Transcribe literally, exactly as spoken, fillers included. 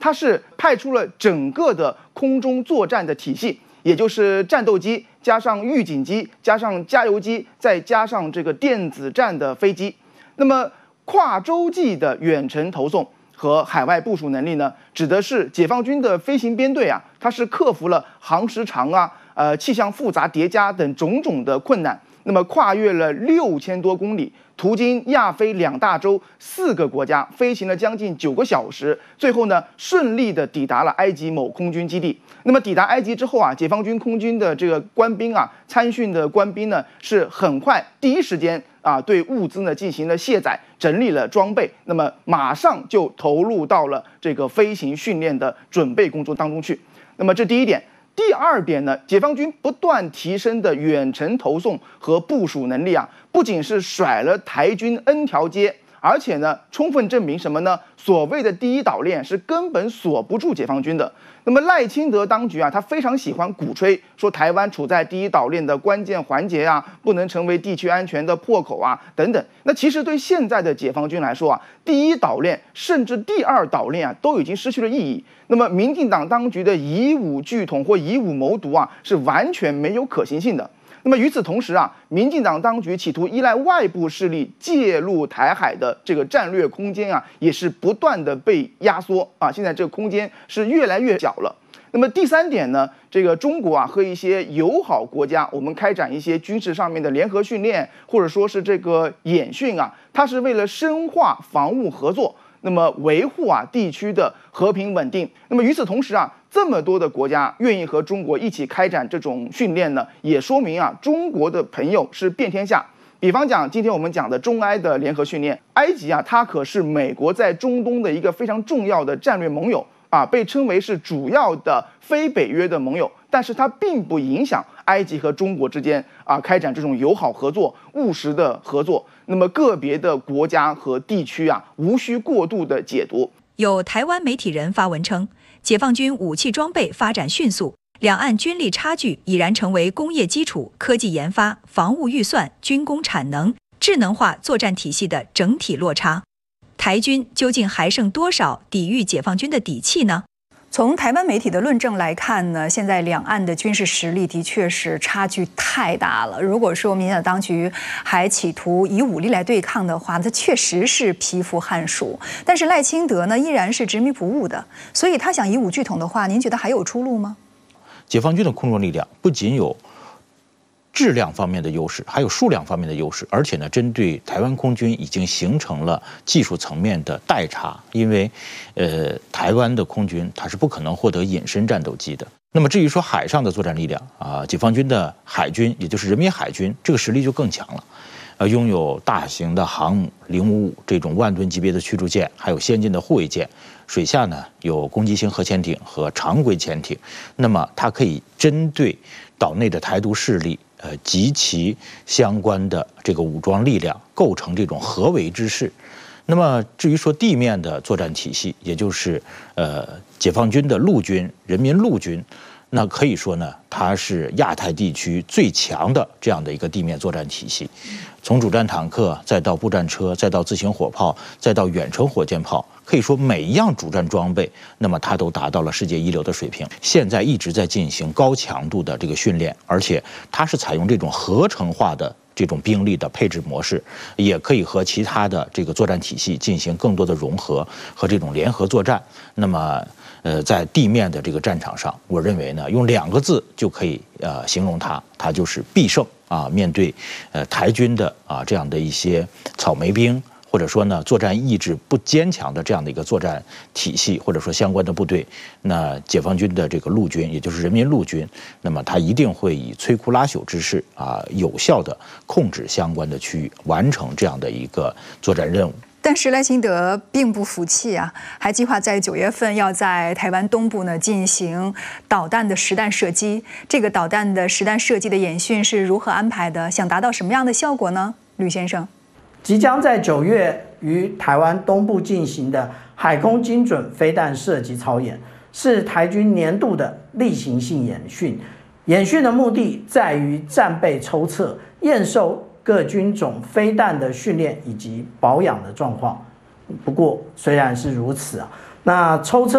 它是派出了整个的空中作战的体系，也就是战斗机加上预警机加上加油机，再加上这个电子战的飞机。那么跨洲际的远程投送和海外部署能力呢，指的是解放军的飞行编队啊，它是克服了航时长啊、呃气象复杂叠加等种种的困难，那么跨越了六千多公里，途经亚非两大洲四个国家，飞行了将近九个小时，最后呢顺利的抵达了埃及某空军基地。那么抵达埃及之后啊，解放军空军的这个官兵啊，参训的官兵呢，是很快第一时间啊对物资呢进行了卸载，整理了装备，那么马上就投入到了这个飞行训练的准备工作当中去。那么这第一点。第二点呢，解放军不断提升的远程投送和部署能力啊，不仅是甩了台军 N 条街，而且呢，充分证明什么呢？所谓的第一岛链是根本锁不住解放军的。那么赖清德当局啊，他非常喜欢鼓吹说台湾处在第一岛链的关键环节啊，不能成为地区安全的破口啊，等等。那其实对现在的解放军来说啊，第一岛链甚至第二岛链啊，都已经失去了意义。那么民进党当局的以武拒统或以武谋独啊，是完全没有可行性的。那么与此同时啊，民进党当局企图依赖外部势力介入台海的这个战略空间啊，也是不断的被压缩啊，现在这个空间是越来越小了。那么第三点呢，这个中国啊和一些友好国家，我们开展一些军事上面的联合训练，或者说是这个演训啊，它是为了深化防务合作，那么维护啊地区的和平稳定。那么与此同时啊，这么多的国家愿意和中国一起开展这种训练呢，也说明啊中国的朋友是遍天下。比方讲，今天我们讲的中埃的联合训练，埃及啊，它可是美国在中东的一个非常重要的战略盟友啊，被称为是主要的非北约的盟友，但是它并不影响埃及和中国之间啊开展这种友好合作、务实的合作。那么个别的国家和地区啊，无需过度的解读。 有台湾媒体人发文称，解放军武器装备发展迅速，两岸军力差距已然成为工业基础、科技研发、防务预算、军工产能、智能化作战体系的整体落差。台军究竟还剩多少抵御解放军的底气呢？从台湾媒体的论证来看呢，现在两岸的军事实力的确是差距太大了。如果说民进党当局还企图以武力来对抗的话，它确实是匹夫撼树。但是赖清德呢，依然是执迷不悟的，所以他想以武拒统的话，您觉得还有出路吗？ 解放军的空中力量不仅有质量方面的优势，还有数量方面的优势，而且呢，针对台湾空军已经形成了技术层面的代差，因为，呃，台湾的空军它是不可能获得隐身战斗机的。那么至于说海上的作战力量啊，解放军的海军，也就是人民海军，这个实力就更强了，呃，拥有大型的航母零五五这种万吨级别的驱逐舰，还有先进的护卫舰。水下呢有攻击型核潜艇和常规潜艇，那么它可以针对岛内的台独势力，呃及其相关的这个武装力量，构成这种合围之势。那么至于说地面的作战体系，也就是呃解放军的陆军、人民陆军，那可以说呢，它是亚太地区最强的这样的一个地面作战体系。从主战坦克，再到步战车，再到自行火炮，再到远程火箭炮，可以说每一样主战装备，那么它都达到了世界一流的水平。现在一直在进行高强度的这个训练，而且它是采用这种合成化的这种兵力的配置模式，也可以和其他的这个作战体系进行更多的融合和这种联合作战。那么，呃，在地面的这个战场上，我认为呢，用两个字就可以呃形容它，它就是必胜啊！面对呃台军的啊这样的一些草莓兵，或者说呢作战意志不坚强的这样的一个作战体系，或者说相关的部队，那解放军的这个陆军，也就是人民陆军，那么他一定会以摧枯拉朽之势啊，有效的控制相关的区域，完成这样的一个作战任务。 但是赖清德并不服气啊，还计划在九月份要在台湾东部呢进行导弹的实弹射击。这个导弹的实弹射击的演训是如何安排的？想达到什么样的效果呢？吕先生， 即将在九月于台湾东部进行的海空精准飞弹射击操演，是台军年度的例行性演训。演训的目的在于战备抽测、验收各军种飞弹的训练以及保养的状况。不过，虽然是如此啊，那抽测